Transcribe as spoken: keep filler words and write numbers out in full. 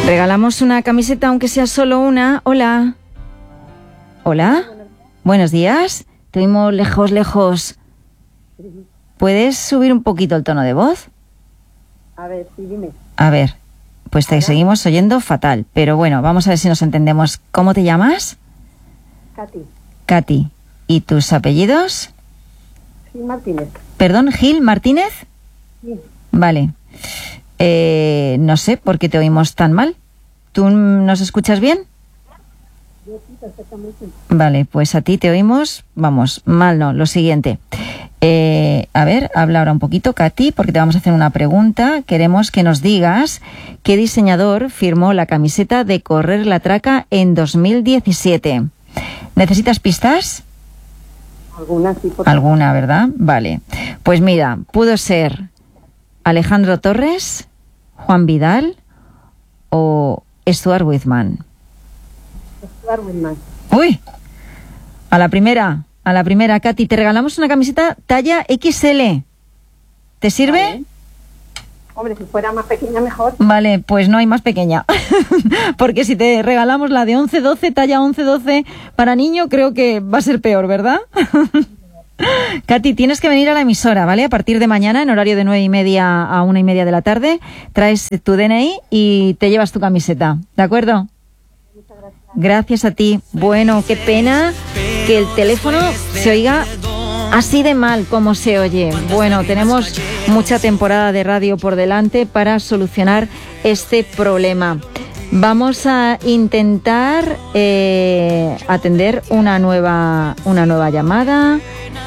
Regalamos una camiseta, aunque sea solo una. Hola. Hola. Buenos días. Te oímos lejos, lejos. ¿Puedes subir un poquito el tono de voz? A ver, sí, dime. A ver, pues te seguimos oyendo fatal. Pero bueno, vamos a ver si nos entendemos. ¿Cómo te llamas? Katy. Katy. ¿Y tus apellidos? Gil Martínez. ¿Perdón, Gil Martínez? Sí. Vale. Eh, no sé por qué te oímos tan mal. ¿Tú nos escuchas bien? Yo sí, perfectamente. Vale, pues a ti te oímos, vamos, mal no, lo siguiente. Eh, a ver, habla ahora un poquito, Katy, porque te vamos a hacer una pregunta. Queremos que nos digas qué diseñador firmó la camiseta de Correr la Traca en dos mil diecisiete. ¿Necesitas pistas? Alguna sí. Por Alguna, ¿verdad? Vale. Pues mira, pudo ser Alejandro Torres, Juan Vidal o Stuart Whitman. Stuart Whitman. Uy, a la primera, a la primera, Katy, te regalamos una camiseta talla equis ele. ¿Te sirve? Vale. Hombre, si fuera más pequeña mejor. Vale, pues no hay más pequeña. Porque si te regalamos la de once doce, talla once doce para niño, creo que va a ser peor, ¿verdad? Katy, tienes que venir a la emisora, ¿vale? A partir de mañana, en horario de nueve y media a una y media de la tarde, traes tu de ene i y te llevas tu camiseta, ¿de acuerdo? Muchas gracias. Gracias a ti. Bueno, qué pena que el teléfono se oiga así de mal como se oye. Bueno, tenemos mucha temporada de radio por delante para solucionar este problema. Vamos a intentar eh, atender una nueva, una nueva llamada.